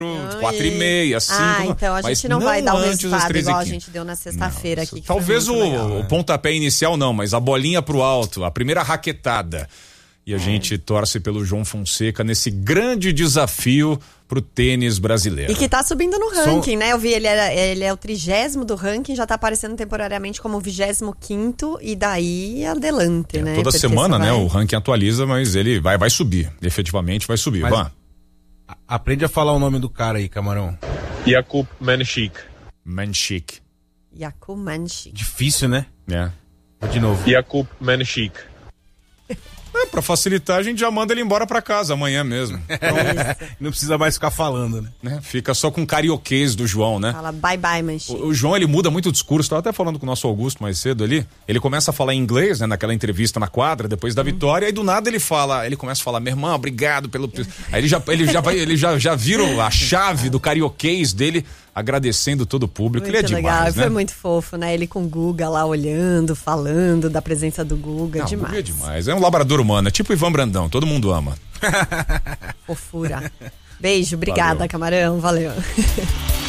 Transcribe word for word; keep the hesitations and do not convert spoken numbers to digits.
quatro e meia, cinco. Ah, então a gente não, não vai dar o resultado igual a gente deu na sexta-feira aqui. Talvez o, legal, o pontapé inicial não, mas a bolinha pro alto, a primeira raquetada. E a é. gente torce pelo João Fonseca nesse grande desafio pro tênis brasileiro. E que tá subindo no ranking, Som... né? Eu vi, ele, era, ele é o trigésimo do ranking, já tá aparecendo temporariamente como o vigésimo quinto e daí adelante, é, né? Toda Porque semana, né? vai... O ranking atualiza, mas ele vai, vai subir. Efetivamente vai subir. Mas... Vá. Aprende a falar o nome do cara aí, Camarão. Jakub Menchik. Menchik. Jakub Menchik. Difícil, né? É. Vou de novo. Jakub Menchik. É, pra facilitar, a gente já manda ele embora pra casa amanhã mesmo. Não precisa mais ficar falando, né? né? Fica só com o carioquês do João, né? Fala bye bye, Menchik. O, o João, ele muda muito o discurso. Tava até falando com o nosso Augusto mais cedo ali. Ele começa a falar em inglês, né? Naquela entrevista na quadra, depois da hum. vitória. Aí do nada ele fala, ele começa a falar, meu irmão, obrigado pelo... Aí ele já, ele já, vai, ele já, já vira a chave do carioquês dele, agradecendo todo o público. Muito ele é demais, legal. né? Foi muito fofo, né? Ele com o Guga lá olhando, falando da presença do Guga. Não, demais. Guga é demais. É um labrador humano, é tipo Ivan Brandão, todo mundo ama. Fofura. Beijo, obrigada, Valeu. Camarão, valeu.